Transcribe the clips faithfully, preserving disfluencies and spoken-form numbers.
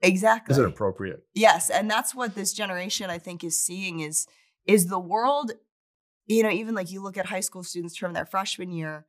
Exactly. Isn't appropriate. Yes. And that's what this generation, I think, is seeing is, is the world, you know, even like you look at high school students from their freshman year,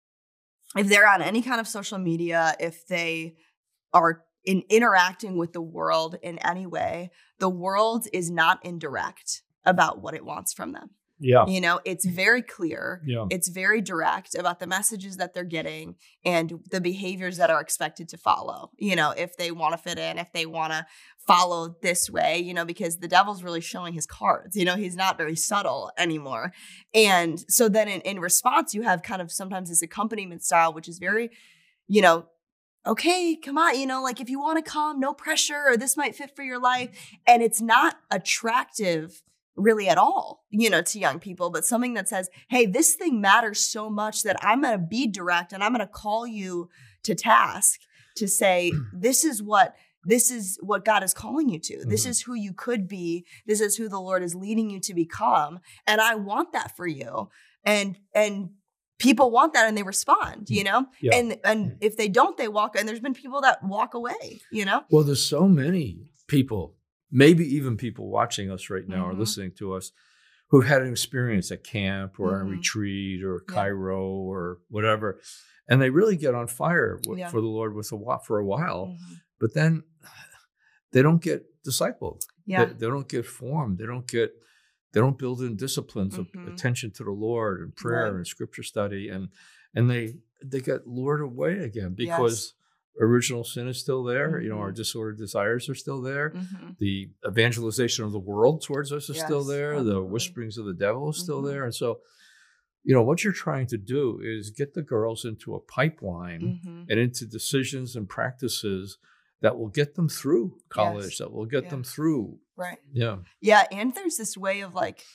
if they're on any kind of social media, if they are in interacting with the world in any way, the world is not indirect about what it wants from them. Yeah. You know, it's very clear. Yeah. It's very direct about the messages that they're getting and the behaviors that are expected to follow. You know, if they want to fit in, if they want to follow this way, you know, because the devil's really showing his cards. You know, he's not very subtle anymore. And so then in, in response, you have kind of sometimes this accompaniment style, which is very, you know, okay, come on, you know, like if you want to come, no pressure, or this might fit for your life. And it's not attractive really at all, you know, to young people, but something that says, hey, this thing matters so much that I'm going to be direct and I'm going to call you to task to say, this is what, this is what God is calling you to. Mm-hmm. This is who you could be. This is who the Lord is leading you to become. And I want that for you. And, and people want that and they respond, you know, yeah. and, and if they don't, they walk, and there's been people that walk away, you know? Well, there's so many people, maybe even people watching us right now mm-hmm. or listening to us, who've had an experience at camp or mm-hmm. a retreat or Cairo yeah. or whatever, and they really get on fire w- yeah. for the Lord with a for a while, mm-hmm. but then they don't get discipled. Yeah. They, they don't get formed. They don't get. They don't build in disciplines mm-hmm. of attention to the Lord and prayer right. and scripture study, and and they they get lured away again because. Yes. Original sin is still there. Mm-hmm. You know, our disordered desires are still there. Mm-hmm. The evangelization of the world towards us is yes, still there. Absolutely. The whisperings of the devil is still mm-hmm. there. And so, you know, what you're trying to do is get the girls into a pipeline mm-hmm. and into decisions and practices that will get them through college, yes. that will get yeah. them through. Right. Yeah. Yeah. And there's this way of like,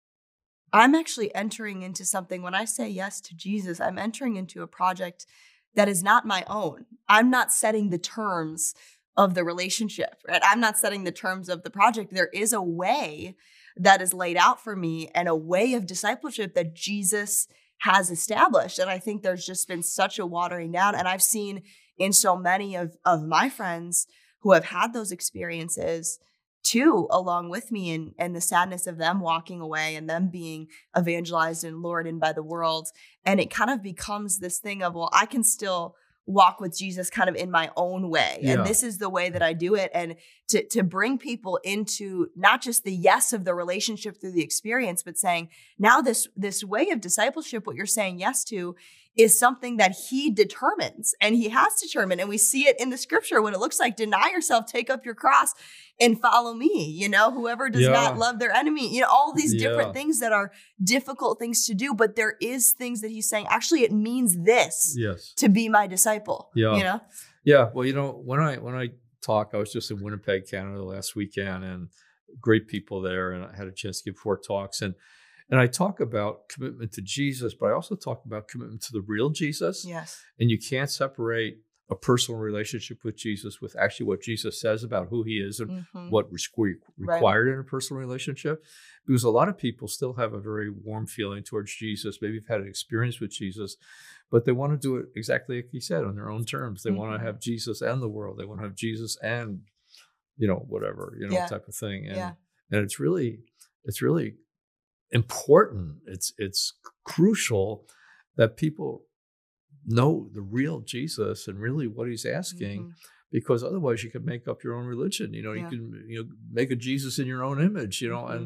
I'm actually entering into something. When I say yes to Jesus, I'm entering into a project that is not my own. I'm not setting the terms of the relationship, right? I'm not setting the terms of the project. There is a way that is laid out for me and a way of discipleship that Jesus has established. And I think there's just been such a watering down. And I've seen in so many of, of my friends who have had those experiences too, along with me, and, and the sadness of them walking away and them being evangelized and lured in by the world. And it kind of becomes this thing of, well, I can still walk with Jesus kind of in my own way. Yeah. And this is the way that I do it. And to, to bring people into not just the yes of the relationship through the experience, but saying now this, this way of discipleship, what you're saying yes to is something that he determines and he has determined. And we see it in the scripture when it looks like deny yourself, take up your cross and follow me. You know, whoever does yeah. not love their enemy, you know, all these different yeah. things that are difficult things to do. But there is things that he's saying, actually, it means this yes. to be my disciple, yeah. you know? Yeah. Well, you know, when I, when I talk, I was just in Winnipeg, Canada last weekend, and great people there. And I had a chance to give four talks, and And I talk about commitment to Jesus, but I also talk about commitment to the real Jesus. Yes. And you can't separate a personal relationship with Jesus with actually what Jesus says about who he is and mm-hmm. what is required right. in a personal relationship. Because a lot of people still have a very warm feeling towards Jesus. Maybe you've had an experience with Jesus, but they want to do it exactly like he said, on their own terms. They mm-hmm. want to have Jesus and the world. They want to have Jesus and, you know, whatever, you know, yeah. type of thing. And, yeah. and it's really, it's really, important. It's it's crucial that people know the real Jesus and really what he's asking, mm-hmm. because otherwise you can make up your own religion. You know, yeah. you can you know make a Jesus in your own image. You know, mm-hmm.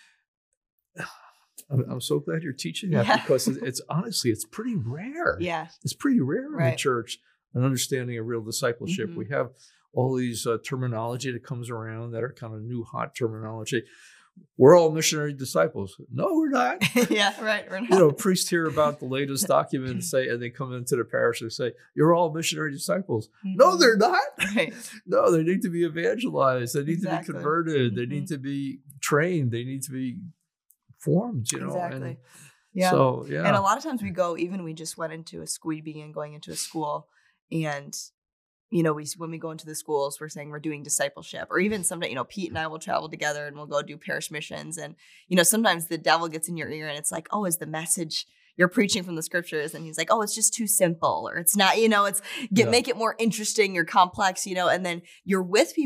and I'm, I'm so glad you're teaching that yeah. because it's, it's honestly it's pretty rare. Yeah, it's pretty rare right. in the church, an understanding of real discipleship. Mm-hmm. We have all these uh, terminology that comes around that are kind of new hot terminology. We're all missionary disciples. No, we're not. yeah, right. We're not. You know, priests hear about the latest document and say, and they come into the parish and say, "You're all missionary disciples." Mm-hmm. No, they're not. Right. No, they need to be evangelized. They need exactly. to be converted. Mm-hmm. They need to be trained. They need to be formed. You know, exactly. And yeah. So yeah. And a lot of times we go. Even we just went into a school. We began going into a school, and you know, we when we go into the schools, we're saying we're doing discipleship, or even someday, you know, Pete and I will travel together and we'll go do parish missions. And, you know, sometimes the devil gets in your ear and it's like, oh, is the message you're preaching from the scriptures? And he's like, oh, it's just too simple, or it's not, you know, it's get, yeah. make it more interesting or complex, you know, and then you're with people